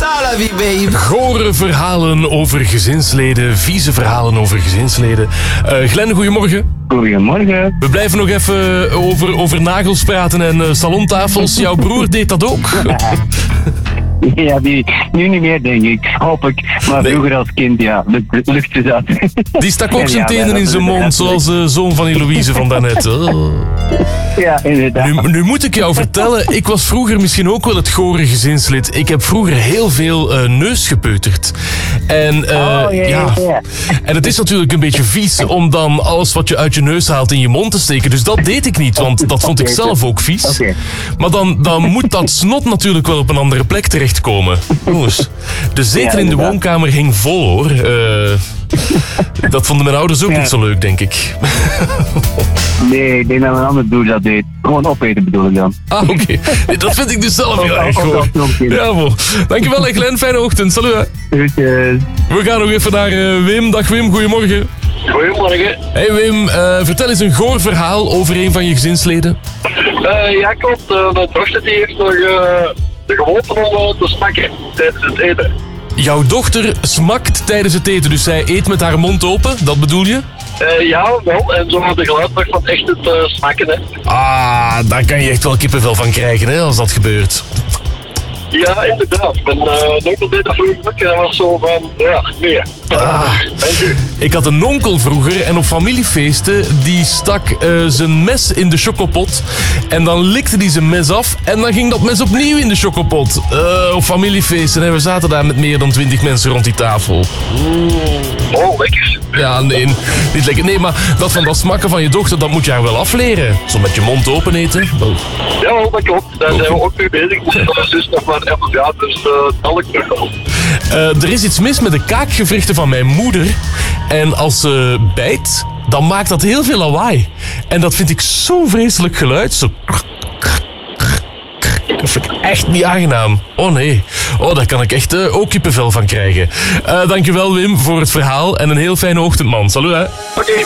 ça la vie, babe. Gore verhalen over gezinsleden, vieze verhalen over gezinsleden. Glenn, goedemorgen. Goedemorgen. We blijven nog even over nagels praten en salontafels. Jouw broer deed dat ook. Ja, nu niet meer, denk ik. Hoop ik. Maar vroeger als kind, ja, lukte dat. Die stak ook zijn tenen in zijn mond, zoals de zoon van Eloïse van daarnet. Oh. Ja, inderdaad. Nu moet ik jou vertellen, ik was vroeger misschien ook wel het gore gezinslid. Ik heb vroeger heel veel neus gepeuterd. En, ja. En het is natuurlijk een beetje vies om dan alles wat je uit je neus haalt in je mond te steken. Dus dat deed ik niet, want dat vond ik zelf ook vies. Okay. Maar dan moet dat snot natuurlijk wel op een andere plek terechtkomen. Jongens, de zetel in de woonkamer hing vol, hoor. Dat vonden mijn ouders ook niet zo leuk, denk ik. Nee, ik denk dat een ander broer dat deed. Gewoon opeten bedoel ik dan. Ah, oké. Nee, dat vind ik dus zelf heel erg hoor. Ja, bon. Dankjewel, Glenn. Fijne ochtend. Salut. Groetjes. We gaan nog even naar Wim. Dag Wim, goedemorgen. Goedemorgen. Hey Wim, vertel eens een goor verhaal over een van je gezinsleden. Ja, klopt. Mijn dochter die heeft nog de gewoonte om te smakken tijdens het eten. Jouw dochter smakt tijdens het eten, dus zij eet met haar mond open, dat bedoel je? Ja, wel. En zo had de geluid nog van echt het smakken, hè. Ah, daar kan je echt wel kippenvel van krijgen, hè, als dat gebeurt. Ja, inderdaad. Mijn onkel deed dat vroeger ook. En dat was zo van, ja, nee. Dank u. Ik had een onkel vroeger en op familiefeesten, die stak zijn mes in de chocopot. En dan likte hij zijn mes af en dan ging dat mes opnieuw in de chocopot. Op familiefeesten, en we zaten daar met meer dan 20 mensen rond die tafel. Oh, lekker. Ja, nee, niet lekker. Nee, maar dat van dat smakken van je dochter, dat moet je haar wel afleren. Zo met je mond open eten. Oh. Ja, dat klopt. Daar zijn we ook mee bezig. Dat is dus nog maar 11 jaar, dus dat lukt nog wel. Er is iets mis met de kaakgewrichten van mijn moeder. En als ze bijt, dan maakt dat heel veel lawaai. En dat vind ik zo'n vreselijk geluid. Zo... Dat vind ik echt niet aangenaam. Oh nee. Oh, daar kan ik echt ook kippenvel van krijgen. Dankjewel Wim voor het verhaal en een heel fijne ochtend, man. Salut hè. Oké.